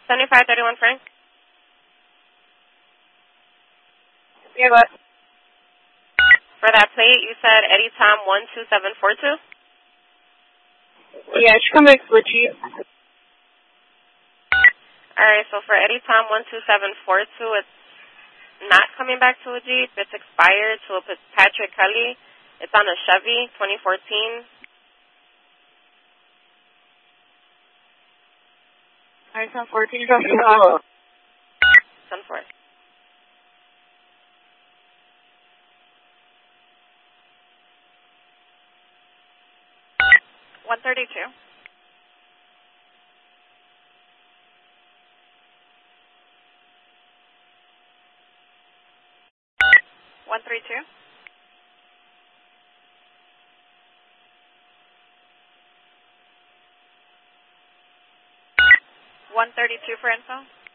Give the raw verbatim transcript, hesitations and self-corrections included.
seventy-five thirty-one Frank. Yeah, what? For that plate, you said Eddie Tom one two seven four two? Yeah, it should come back to a Jeep. Alright, so for Eddie Tom one two seven four two, it's not coming back to a Jeep. It's expired to a Patrick Kelly. It's on a Chevy twenty fourteen. Alright, so fourteen, just uh, ten four. one thirty-two. one thirty-two. one thirty-two for info.